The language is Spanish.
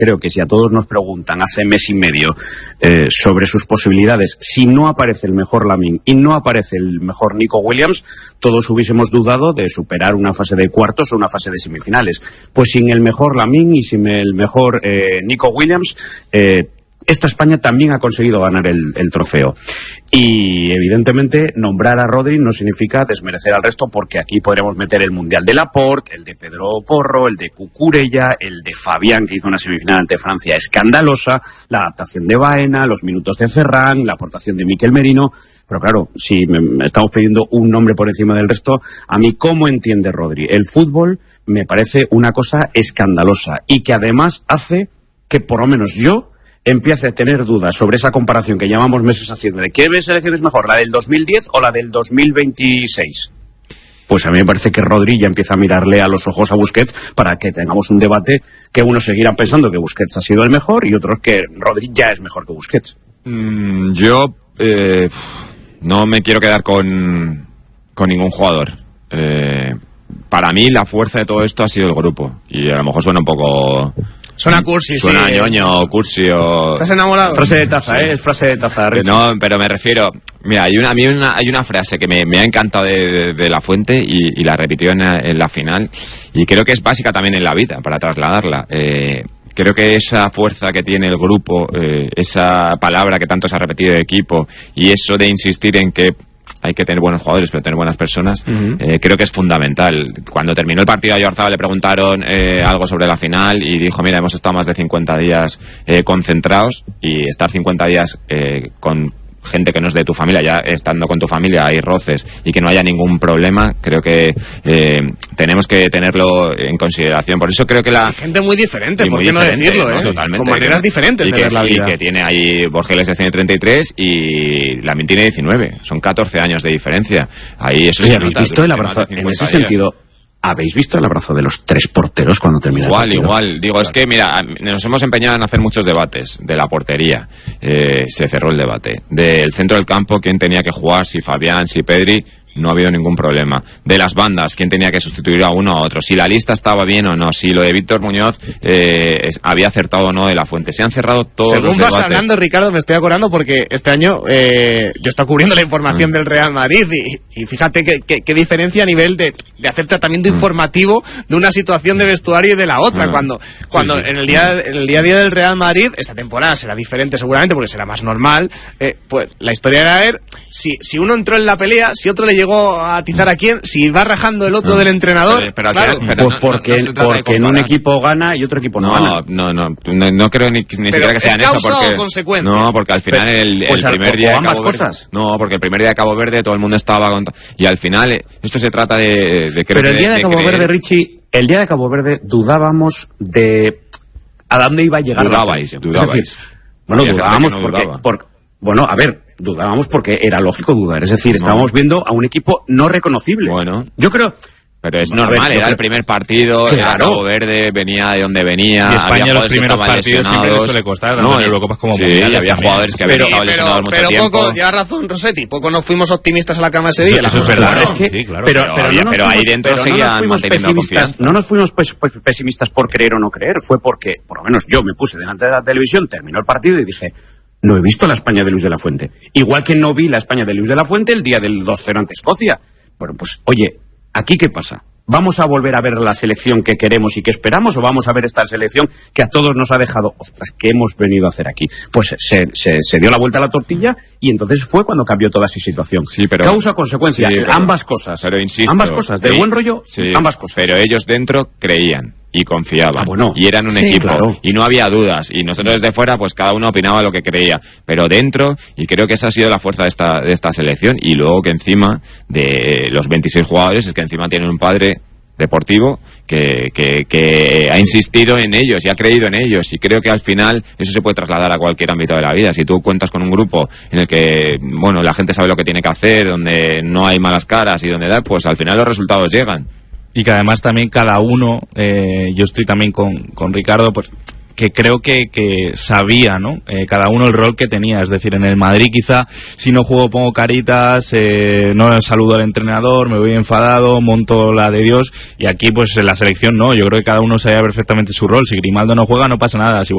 creo que si a todos nos preguntan hace mes y medio sobre sus posibilidades, si no aparece el mejor Lamine y no aparece el mejor Nico Williams, todos hubiésemos dudado de superar una fase de cuartos o una fase de semifinales. Pues sin el mejor Lamine y sin el mejor Nico Williams, esta España también ha conseguido ganar el trofeo. Y evidentemente nombrar a Rodri no significa desmerecer al resto, porque aquí podremos meter el Mundial de Laporte, el de Pedro Porro, el de Cucurella, el de Fabián, que hizo una semifinal ante Francia escandalosa, la adaptación de Baena, los minutos de Ferran, la aportación de Mikel Merino. Pero claro, si estamos pidiendo un nombre por encima del resto, a mí, ¿cómo entiende Rodri el fútbol? Me parece una cosa escandalosa, y que además hace que por lo menos yo empiece a tener dudas sobre esa comparación que llevamos meses haciendo de qué selección es mejor, la del 2010 o la del 2026. Pues a mí me parece que Rodri ya empieza a mirarle a los ojos a Busquets para que tengamos un debate que unos seguirán pensando que Busquets ha sido el mejor y otros que Rodri ya es mejor que Busquets. Yo no me quiero quedar con ningún jugador. Para mí la fuerza de todo esto ha sido el grupo, y a lo mejor suena un poy Suena cursi, suena ñoño, cursi o... ¿Estás enamorado? Frase de taza, es frase de taza. No, pero me refiero... Mira, hay una frase que me ha encantado de La Fuente y la repitió en la final, y creo que es básica también en la vida, para trasladarla. Creo que esa fuerza que tiene el grupo, esa palabra que tanto se ha repetido de equipo, y eso de insistir en que hay que tener buenos jugadores, pero tener buenas personas, creo que es fundamental. Cuando terminó el partido a Oyarzabal le preguntaron algo sobre la final y dijo, mira, hemos estado más de 50 días concentrados, y estar 50 días con gente que no es de tu familia, ya estando con tu familia hay roces y que no haya ningún problema, creo que tenemos que tenerlo en consideración. Por eso creo que la... Hay gente muy diferente, ¿por qué no diferente, decirlo? ¿no? Totalmente. Con maneras diferentes de ver la vida. Y que tiene ahí, Borja Iglesias tiene 33 y Lamine tiene 19. Son 14 años de diferencia. Ahí eso se ¿habéis visto el abrazo? En ese sentido, ¿habéis visto el abrazo de los tres porteros cuando termina el partido? Igual. Digo, claro. Es que, mira, nos hemos empeñado en hacer muchos debates. De la portería, se cerró el debate. Del centro del campo, quién tenía que jugar, si Fabián, si Pedri, no ha habido ningún problema. De las bandas, quién tenía que sustituir a uno a otro, si la lista estaba bien o no, si lo de Víctor Muñoz había acertado o no de La Fuente. Se han cerrado todos los debates. Según vas hablando, Ricardo, me estoy acordando porque este año yo he estado cubriendo la información del Real Madrid y fíjate qué diferencia a nivel de hacer tratamiento informativo de una situación de vestuario y de la otra. Cuando sí. En el día a día del Real Madrid, esta temporada será diferente seguramente porque será más normal, pues la historia era ver si uno entró en la pelea, si otro le llegó a atizar a quién, si va rajando el otro del entrenador. Pero claro, pues porque en un equipo gana y otro equipo no gana. No creo ni siquiera que sean eso, porque consecuencia. No, porque al final el primer día de Cabo Verde, no, porque el primer día de Cabo Verde todo el mundo estaba y al final esto se trata de creer. Pero el día de Cabo Verde, Richie, el día de Cabo Verde dudábamos de a dónde iba a llegar. Dudabais. Es decir, bueno, dudábamos porque bueno, a ver, dudábamos porque era lógico dudar. Es decir, estábamos viendo a un equipo no reconocible. Bueno, yo creo... Pero es normal, era el primer partido, claro. Era Cabo Verde, venía de donde venía. Y España había los primeros partidos siempre le suele costar, tanto en Eurocopas como mundiales. Había jugadores que habían estado lesionados mucho tiempo. Poco, lleva razón Rossetti, poco nos fuimos optimistas a la cama ese día. Eso es verdad, es que, sí, claro. Pero ahí dentro seguían manteniendo confianza. No nos fuimos pesimistas por creer o no creer, fue porque, por lo menos yo me puse delante de la televisión, terminó el partido y dije... No he visto la España de Luis de la Fuente. Igual que no vi la España de Luis de la Fuente el día del 2-0 ante Escocia. Bueno, pues, oye, ¿aquí qué pasa? ¿Vamos a volver a ver la selección que queremos y que esperamos o vamos a ver esta selección que a todos nos ha dejado? Ostras, ¿qué hemos venido a hacer aquí? Pues se dio la vuelta a la tortilla y entonces fue cuando cambió toda esa situación. Sí, pero, causa-consecuencia, ambas cosas. Pero insisto. Ambas cosas, de buen rollo, ambas cosas. Pero ellos dentro creían. Y confiaban, y eran un equipo, claro. Y no había dudas, y nosotros desde fuera pues cada uno opinaba lo que creía, pero dentro, y creo que esa ha sido la fuerza de esta selección, y luego que encima de los 26 jugadores es que encima tienen un padre deportivo que ha insistido en ellos y ha creído en ellos, y creo que al final eso se puede trasladar a cualquier ámbito de la vida. Si tú cuentas con un grupo en el que la gente sabe lo que tiene que hacer, donde no hay malas caras y donde pues al final los resultados llegan. Y que además también cada uno, yo estoy también con Ricardo, pues que creo que sabía, ¿no? Cada uno el rol que tenía. Es decir, en el Madrid quizá si no juego pongo caritas, no saludo al entrenador, me voy enfadado, monto la de Dios, y aquí pues en la selección no. Yo creo que cada uno sabía perfectamente su rol. Si Grimaldo no juega no pasa nada. Si